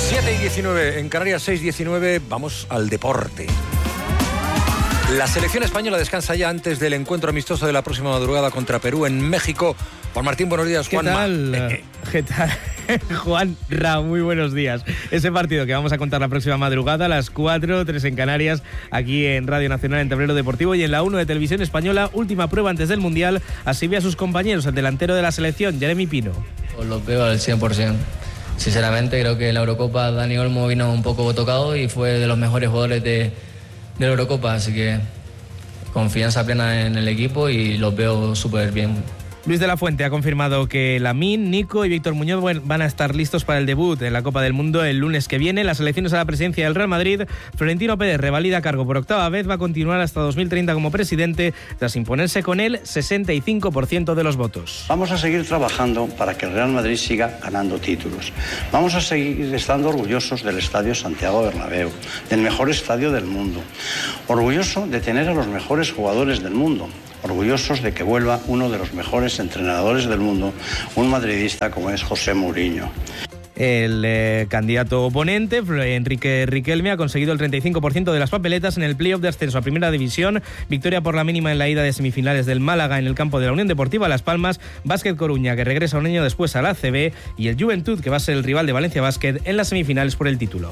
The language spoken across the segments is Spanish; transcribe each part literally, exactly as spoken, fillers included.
siete y diecinueve, en Canarias seis y diecinueve, vamos al deporte. La selección española descansa ya antes del encuentro amistoso de la próxima madrugada contra Perú en México. Juan Martín, buenos días. Juan. ¿Qué tal? ¿Qué tal? Juan Ra, muy buenos días. Ese partido que vamos a contar la próxima madrugada a las cuatro, tres en Canarias, aquí en Radio Nacional, en Tablero Deportivo y en la uno de Televisión Española. Última prueba antes del Mundial. Así ve a sus compañeros, el delantero de la selección, Jeremy Pino. Pues lo veo al cien por ciento. Sinceramente, creo que en la Eurocopa Dani Olmo vino un poco tocado y fue de los mejores jugadores de, de la Eurocopa, así que confianza plena en el equipo y los veo súper bien. Luis de la Fuente ha confirmado que Lamine, Nico y Víctor Muñoz van a estar listos para el debut en la Copa del Mundo el lunes que viene. Las elecciones a la presidencia del Real Madrid, Florentino Pérez revalida cargo por octava vez, va a continuar hasta dos mil treinta como presidente, tras imponerse con el sesenta y cinco por ciento de los votos. Vamos a seguir trabajando para que el Real Madrid siga ganando títulos. Vamos a seguir estando orgullosos del Estadio Santiago Bernabéu, del mejor estadio del mundo. Orgulloso de tener a los mejores jugadores del mundo. Orgullosos de que vuelva uno de los mejores entrenadores del mundo, un madridista como es José Mourinho. El eh, candidato oponente, Enrique Riquelme, ha conseguido el treinta y cinco por ciento de las papeletas en el playoff de ascenso a Primera División. Victoria por la mínima en la ida de semifinales del Málaga en el campo de la Unión Deportiva Las Palmas. Básquet Coruña, que regresa un año después a la A C B. Y el Juventud, que va a ser el rival de Valencia Básquet en las semifinales por el título.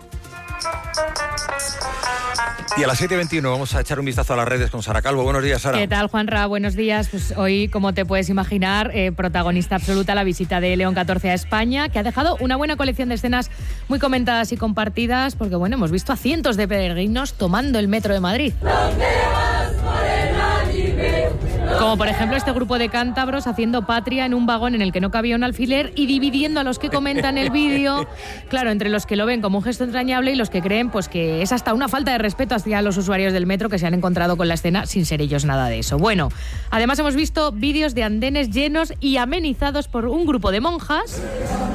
Y a las siete y veintiuno vamos a echar un vistazo a las redes con Sara Calvo. Buenos días, Sara. ¿Qué tal, Juanra? Buenos días. Pues hoy, como te puedes imaginar, eh, protagonista absoluta la visita de León catorce a España, que ha dejado una buena colección de escenas muy comentadas y compartidas, porque bueno, hemos visto a cientos de peregrinos tomando el metro de Madrid. Como por ejemplo este grupo de cántabros haciendo patria en un vagón en el que no cabía un alfiler y dividiendo a los que comentan el vídeo, claro, entre los que lo ven como un gesto entrañable y los que creen pues que es hasta una falta de respeto hacia los usuarios del metro que se han encontrado con la escena sin ser ellos nada de eso. Bueno, además hemos visto vídeos de andenes llenos y amenizados por un grupo de monjas.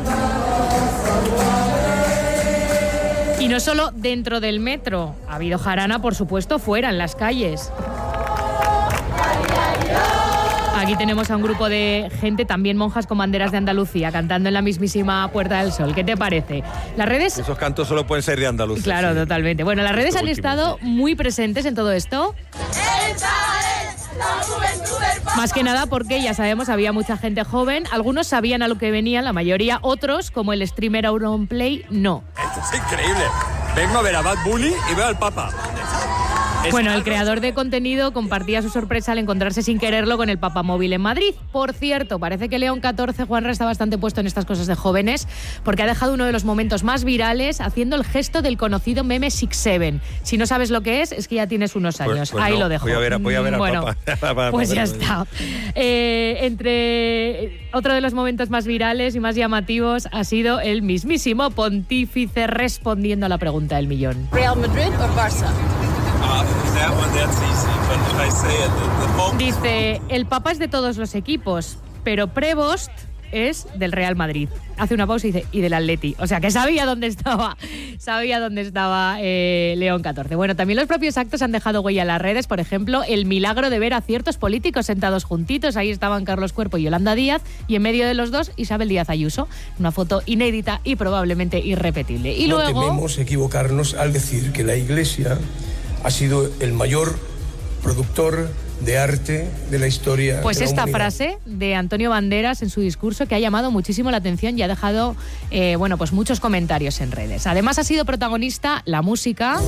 Y no solo dentro del metro, ha habido jarana, por supuesto, fuera, en las calles. Aquí tenemos a un grupo de gente, también monjas con banderas de Andalucía, cantando en la mismísima Puerta del Sol. ¿Qué te parece? Las redes... Esos cantos solo pueden ser de Andalucía. Claro, sí. Totalmente. Bueno, las redes Esto han último, estado sí. muy presentes en todo esto. Más que nada porque, ya sabemos, había mucha gente joven. Algunos sabían a lo que venían, la mayoría. Otros, como el streamer Auronplay, no. Esto es increíble. Vengo a ver a Bad Bunny y veo al Papa. Bueno, el creador de contenido compartía su sorpresa al encontrarse sin quererlo con el papamóvil en Madrid. Por cierto, parece que León catorce, Juanra, está bastante puesto en estas cosas de jóvenes, porque ha dejado uno de los momentos más virales haciendo el gesto del conocido meme Six Seven. Si no sabes lo que es, es que ya tienes unos años. Pues, pues Ahí no, lo dejo. Voy a ver, voy a ver al bueno, Papa. Pues ya está. Eh, entre otro de los momentos más virales y más llamativos ha sido el mismísimo pontífice respondiendo a la pregunta del millón. ¿Real Madrid o Barça? Dice, el Papa es de todos los equipos, pero Prevost es del Real Madrid. Hace una pausa y dice, y del Atleti. O sea, que sabía dónde estaba, sabía dónde estaba eh, León catorce. Bueno, también los propios actos han dejado huella en las redes. Por ejemplo, el milagro de ver a ciertos políticos sentados juntitos. Ahí estaban Carlos Cuerpo y Yolanda Díaz, y en medio de los dos, Isabel Díaz Ayuso. Una foto inédita y probablemente irrepetible. Y no luego... tememos equivocarnos al decir que la Iglesia ha sido el mayor productor de arte de la historia. Pues de la esta humanidad. frase de Antonio Banderas en su discurso, que ha llamado muchísimo la atención y ha dejado eh, bueno, pues muchos comentarios en redes. Además ha sido protagonista la música.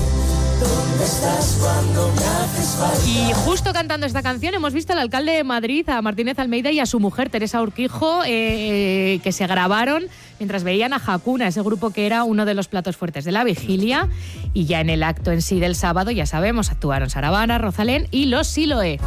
Y justo cantando esta canción hemos visto al alcalde de Madrid, a Martínez Almeida, y a su mujer Teresa Urquijo, eh, que se grabaron mientras veían a Hakuna, ese grupo que era uno de los platos fuertes de la vigilia. Y ya en el acto en sí del sábado, ya sabemos, actuaron Saravana, Rosalén y los Siloé.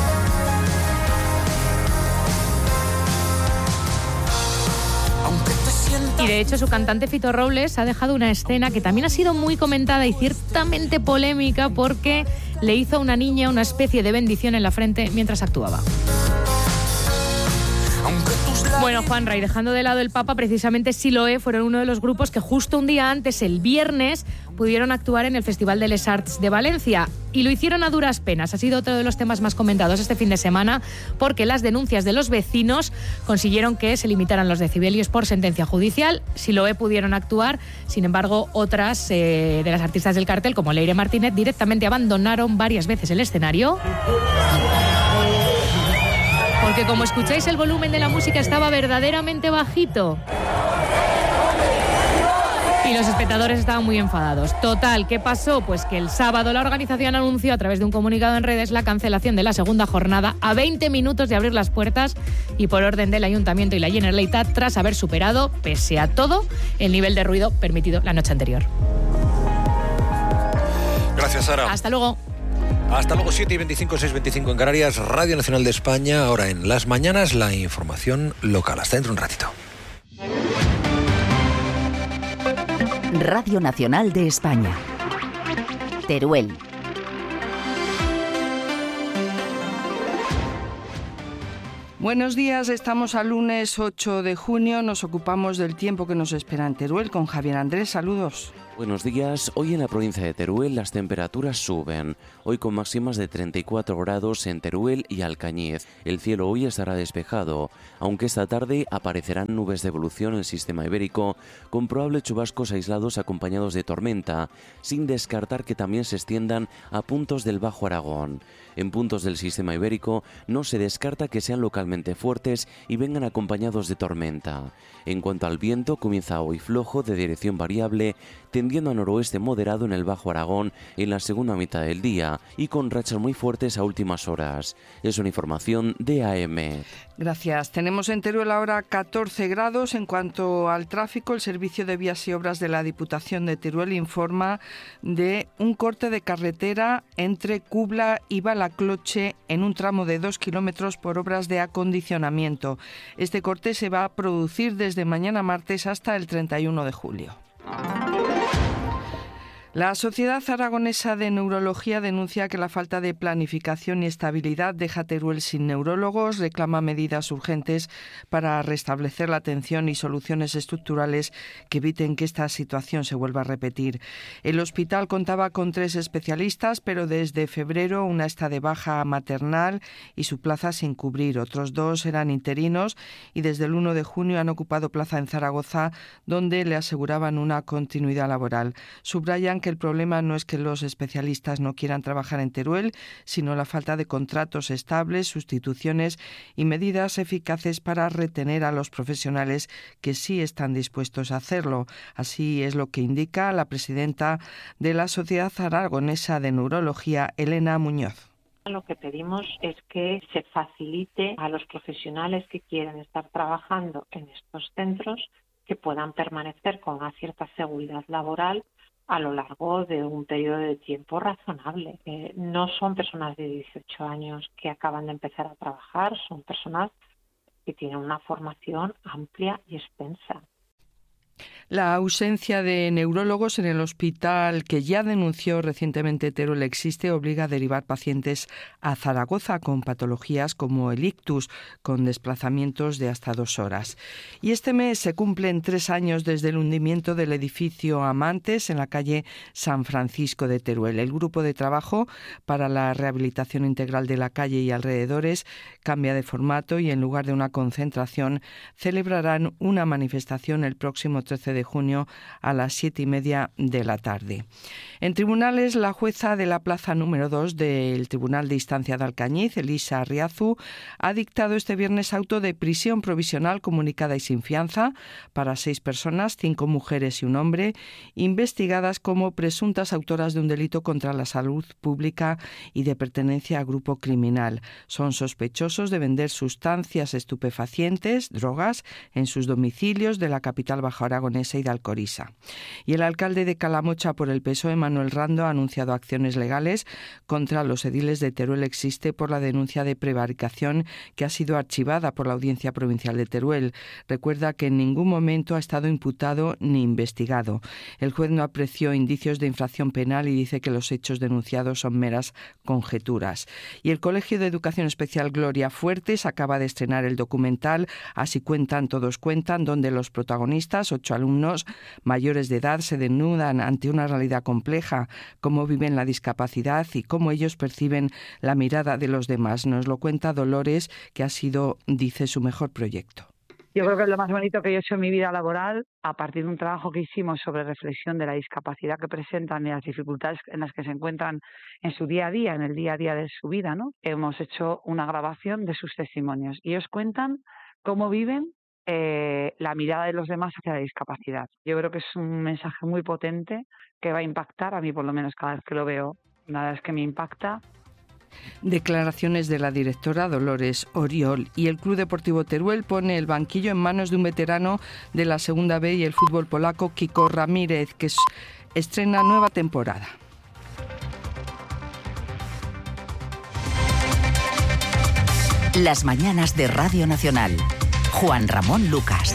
Y de hecho su cantante Fito Robles ha dejado una escena que también ha sido muy comentada y ciertamente polémica, porque le hizo a una niña una especie de bendición en la frente mientras actuaba. Bueno, Juanra, y dejando de lado el Papa, precisamente Siloé fueron uno de los grupos que justo un día antes, el viernes, pudieron actuar en el Festival de Les Arts de Valencia. Y lo hicieron a duras penas. Ha sido otro de los temas más comentados este fin de semana, porque las denuncias de los vecinos consiguieron que se limitaran los decibelios por sentencia judicial. Siloé pudieron actuar, sin embargo, otras eh, de las artistas del cartel, como Leire Martínez, directamente abandonaron varias veces el escenario. Porque como escucháis, el volumen de la música estaba verdaderamente bajito. Y los espectadores estaban muy enfadados. Total, ¿qué pasó? Pues que el sábado la organización anunció a través de un comunicado en redes la cancelación de la segunda jornada a veinte minutos de abrir las puertas y por orden del Ayuntamiento y la Generalitat, tras haber superado, pese a todo, el nivel de ruido permitido la noche anterior. Gracias, Sara. Hasta luego. Hasta luego, siete y veinticinco, seis y veinticinco en Canarias, Radio Nacional de España. Ahora en las mañanas, la información local. Hasta dentro un ratito. Radio Nacional de España. Teruel. Buenos días, estamos al lunes ocho de junio, nos ocupamos del tiempo que nos espera en Teruel con Javier Andrés, saludos. Buenos días. Hoy en la provincia de Teruel las temperaturas suben. Hoy con máximas de treinta y cuatro grados en Teruel y Alcañiz. El cielo hoy estará despejado, aunque esta tarde aparecerán nubes de evolución en el sistema ibérico, con probables chubascos aislados acompañados de tormenta, sin descartar que también se extiendan a puntos del Bajo Aragón. En puntos del sistema ibérico no se descarta que sean localmente fuertes y vengan acompañados de tormenta. En cuanto al viento, comienza hoy flojo de dirección variable, tendiendo a noroeste moderado en el Bajo Aragón en la segunda mitad del día y con rachas muy fuertes a últimas horas. Es una información de A M. Gracias. Tenemos en Teruel ahora catorce grados. En cuanto al tráfico, el Servicio de Vías y Obras de la Diputación de Teruel informa de un corte de carretera entre Cubla y Balacloche en un tramo de dos kilómetros por obras de acondicionamiento. Este corte se va a producir desde mañana martes hasta el treinta y uno de julio. La Sociedad Aragonesa de Neurología denuncia que la falta de planificación y estabilidad deja a Teruel sin neurólogos, reclama medidas urgentes para restablecer la atención y soluciones estructurales que eviten que esta situación se vuelva a repetir. El hospital contaba con tres especialistas, pero desde febrero una está de baja maternal y su plaza sin cubrir. Otros dos eran interinos y desde el uno de junio han ocupado plaza en Zaragoza, donde le aseguraban una continuidad laboral. Subrayan que el problema no es que los especialistas no quieran trabajar en Teruel, sino la falta de contratos estables, sustituciones y medidas eficaces para retener a los profesionales que sí están dispuestos a hacerlo. Así es lo que indica la presidenta de la Sociedad Aragonesa de Neurología, Elena Muñoz. Lo que pedimos es que se facilite a los profesionales que quieren estar trabajando en estos centros que puedan permanecer con una cierta seguridad laboral a lo largo de un periodo de tiempo razonable. Eh, no son personas de dieciocho años que acaban de empezar a trabajar, son personas que tienen una formación amplia y extensa. La ausencia de neurólogos en el hospital que ya denunció recientemente Teruel existe obliga a derivar pacientes a Zaragoza con patologías como el ictus, con desplazamientos de hasta dos horas. Y este mes se cumplen tres años desde el hundimiento del edificio Amantes en la calle San Francisco de Teruel. El grupo de trabajo para la rehabilitación integral de la calle y alrededores cambia de formato y en lugar de una concentración celebrarán una manifestación el próximo trece de junio a las siete y media de la tarde. En tribunales, la jueza de la plaza número dos del Tribunal de Instancia de Alcañiz, Elisa Arriazu, ha dictado este viernes auto de prisión provisional comunicada y sin fianza para seis personas, cinco mujeres y un hombre, investigadas como presuntas autoras de un delito contra la salud pública y de pertenencia a grupo criminal. Son sospechosos de vender sustancias estupefacientes, drogas, en sus domicilios de la capital bajoaragonesa Mesa y de Alcoriza. Y el alcalde de Calamocha por el P S O E, Manuel Rando, ha anunciado acciones legales contra los ediles de Teruel Existe por la denuncia de prevaricación que ha sido archivada por la Audiencia Provincial de Teruel. Recuerda que en ningún momento ha estado imputado ni investigado. El juez no apreció indicios de infracción penal y dice que los hechos denunciados son meras conjeturas. Y el Colegio de Educación Especial Gloria Fuertes acaba de estrenar el documental Así cuentan, todos cuentan, donde los protagonistas, ocho alumnos mayores de edad, se desnudan ante una realidad compleja, cómo viven la discapacidad y cómo ellos perciben la mirada de los demás. Nos lo cuenta Dolores, que ha sido, dice, su mejor proyecto. Yo creo que es lo más bonito que yo he hecho en mi vida laboral, a partir de un trabajo que hicimos sobre reflexión de la discapacidad que presentan y las dificultades en las que se encuentran en su día a día, en el día a día de su vida, ¿no? Hemos hecho una grabación de sus testimonios y ellos cuentan cómo viven eh, la mirada de los demás hacia la discapacidad. Yo creo que es un mensaje muy potente que va a impactar, a mí por lo menos cada vez que lo veo, una vez que me impacta. Declaraciones de la directora Dolores Oriol. Y el Club Deportivo Teruel pone el banquillo en manos de un veterano de la Segunda B y el fútbol polaco, Kiko Ramírez, que estrena nueva temporada. Las mañanas de Radio Nacional. Juan Ramón Lucas.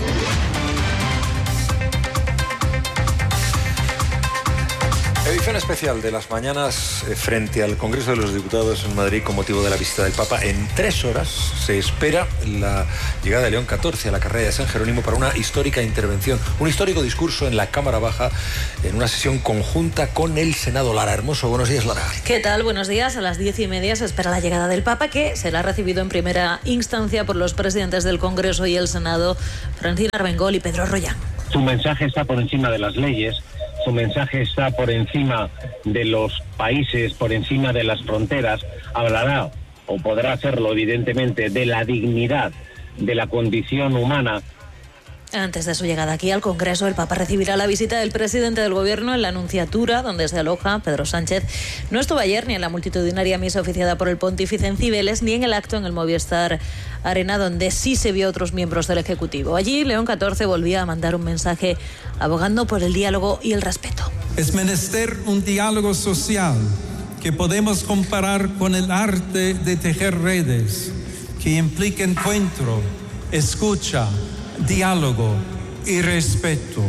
Edición especial de las mañanas frente al Congreso de los Diputados en Madrid con motivo de la visita del Papa. En tres horas se espera la llegada de León catorce a la carrera de San Jerónimo para una histórica intervención, un histórico discurso en la Cámara Baja en una sesión conjunta con el Senado. Lara Hermoso, buenos días, Lara. ¿Qué tal? Buenos días. A las diez y media se espera la llegada del Papa, que será recibido en primera instancia por los presidentes del Congreso y el Senado, Francina Armengol y Pedro Rollán. Su mensaje está por encima de las leyes. Su mensaje está por encima de los países, por encima de las fronteras. Hablará, o podrá hacerlo evidentemente, de la dignidad, de la condición humana. Antes de su llegada aquí al Congreso, el Papa recibirá la visita del presidente del Gobierno en la Anunciatura, donde se aloja Pedro Sánchez. No estuvo ayer ni en la multitudinaria misa oficiada por el pontífice en Cibeles, ni en el acto en el Movistar Arena, donde sí se vio a otros miembros del Ejecutivo. Allí, León catorce volvía a mandar un mensaje abogando por el diálogo y el respeto. Es menester un diálogo social que podemos comparar con el arte de tejer redes, que implica encuentro, escucha, diálogo y respeto.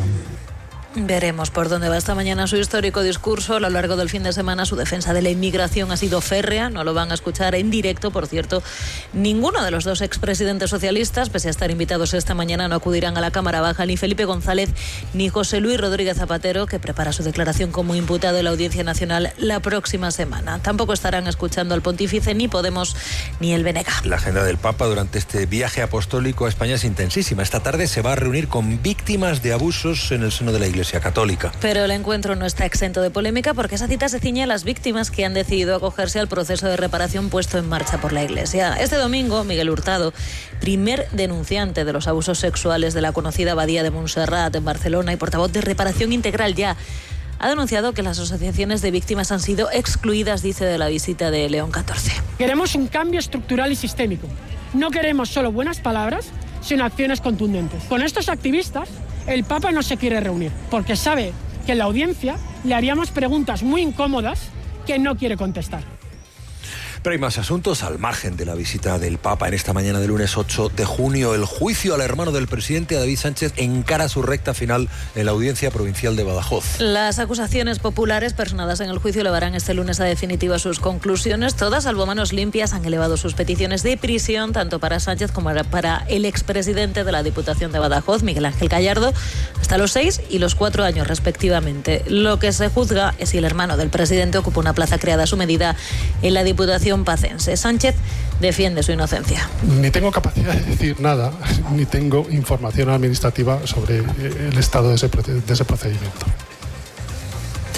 Veremos por dónde va esta mañana su histórico discurso. A lo largo del fin de semana su defensa de la inmigración ha sido férrea. No lo van a escuchar en directo, por cierto. Ninguno de los dos expresidentes socialistas, pese a estar invitados esta mañana, no acudirán a la Cámara Baja, ni Felipe González ni José Luis Rodríguez Zapatero, que prepara su declaración como imputado en la Audiencia Nacional la próxima semana. Tampoco estarán escuchando al pontífice ni Podemos ni el B N G. La agenda del Papa durante este viaje apostólico a España es intensísima. Esta tarde se va a reunir con víctimas de abusos en el seno de la Iglesia Católica. Pero el encuentro no está exento de polémica, porque esa cita se ciñe a las víctimas que han decidido acogerse al proceso de reparación puesto en marcha por la Iglesia. Este domingo, Miguel Hurtado, primer denunciante de los abusos sexuales de la conocida Abadía de Montserrat en Barcelona y portavoz de Reparación Integral Ya, ha denunciado que las asociaciones de víctimas han sido excluidas, dice, de la visita de León catorce. Queremos un cambio estructural y sistémico. No queremos solo buenas palabras, sino acciones contundentes. Con estos activistas, el Papa no se quiere reunir, porque sabe que en la audiencia le haríamos preguntas muy incómodas que no quiere contestar. Pero hay más asuntos al margen de la visita del Papa. En esta mañana del lunes ocho de junio, el juicio al hermano del presidente, David Sánchez, encara su recta final en la Audiencia Provincial de Badajoz. Las acusaciones populares personadas en el juicio elevarán este lunes a definitiva sus conclusiones. Todas, salvo manos limpias, han elevado sus peticiones de prisión, tanto para Sánchez como para el expresidente de la Diputación de Badajoz, Miguel Ángel Gallardo, hasta los seis y los cuatro años respectivamente. Lo que se juzga es si el hermano del presidente ocupa una plaza creada a su medida en la Diputación pacense. Sánchez defiende su inocencia. Ni tengo capacidad de decir nada, ni tengo información administrativa sobre el estado de ese, de ese procedimiento.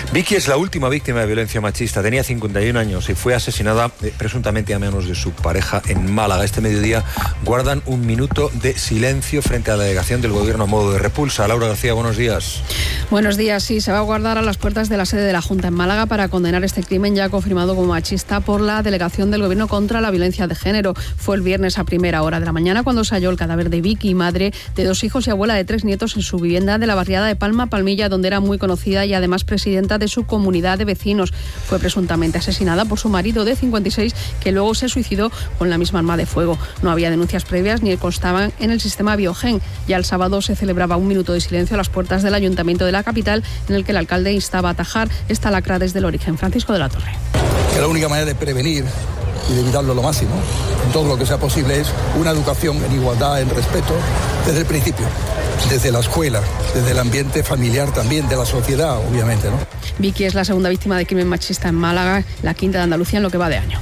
Vicky es la última víctima de violencia machista. Tenía cincuenta y un años y fue asesinada eh, presuntamente a manos de su pareja en Málaga. Este mediodía guardan un minuto de silencio frente a la delegación del gobierno a modo de repulsa. Laura García, buenos días. Buenos días. Sí, se va a guardar a las puertas de la sede de la Junta en Málaga para condenar este crimen ya confirmado como machista por la delegación del gobierno contra la violencia de género. Fue el viernes a primera hora de la mañana cuando se halló el cadáver de Vicky, madre de dos hijos y abuela de tres nietos, en su vivienda de la barriada de Palma Palmilla, donde era muy conocida y además presidenta de su comunidad de vecinos. Fue presuntamente asesinada por su marido de cincuenta y seis, que luego se suicidó con la misma arma de fuego. No había denuncias previas ni constaban en el sistema Biogen. Ya el sábado se celebraba un minuto de silencio a las puertas del Ayuntamiento de la capital, en el que el alcalde instaba a atajar esta lacra desde el origen. Francisco de la Torre. Que la única manera de prevenir y de evitarlo lo máximo, en todo lo que sea posible, es una educación en igualdad, en respeto, desde el principio, desde la escuela, desde el ambiente familiar también, de la sociedad, obviamente, ¿no? Vicky es la segunda víctima de crimen machista en Málaga, la quinta de Andalucía en lo que va de año.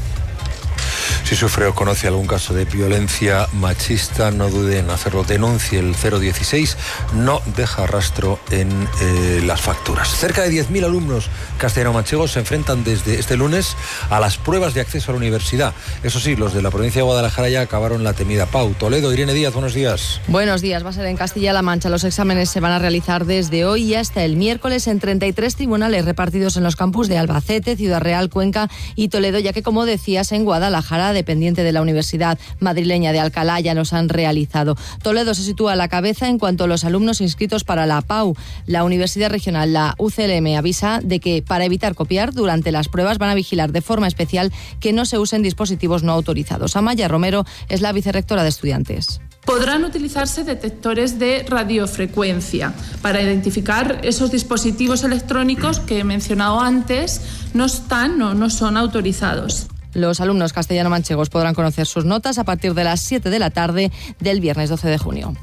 Si sufre o conoce algún caso de violencia machista, no dude en hacerlo. Denuncie el cero dieciséis, no deja rastro en eh, las facturas. Cerca de diez mil alumnos castellano-manchegos se enfrentan desde este lunes a las pruebas de acceso a la universidad. Eso sí, los de la provincia de Guadalajara ya acabaron la temida Pau. Toledo, Irene Díaz, buenos días. Buenos días, va a ser en Castilla-La Mancha. Los exámenes se van a realizar desde hoy y hasta el miércoles en treinta y tres tribunales repartidos en los campus de Albacete, Ciudad Real, Cuenca y Toledo, ya que, como decías, en Guadalajara, dependiente de la Universidad Madrileña de Alcalá, ya los han realizado. Toledo se sitúa a la cabeza en cuanto a los alumnos inscritos para la Pau. La Universidad Regional, la U C L M, avisa de que para evitar copiar durante las pruebas van a vigilar de forma especial que no se usen dispositivos no autorizados. Amaya Romero es la vicerrectora de Estudiantes. Podrán utilizarse detectores de radiofrecuencia para identificar esos dispositivos electrónicos que he mencionado antes, no están o no, no son autorizados. Los alumnos castellano-manchegos podrán conocer sus notas a partir de las siete de la tarde del viernes doce de junio.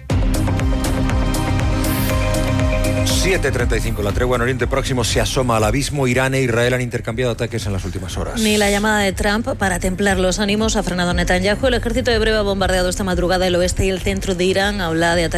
siete treinta y cinco, la tregua en Oriente Próximo se asoma al abismo. Irán e Israel han intercambiado ataques en las últimas horas. Ni la llamada de Trump para templar los ánimos ha frenado Netanyahu. El ejército hebreo ha bombardeado esta madrugada el oeste y el centro de Irán. Habla de ataques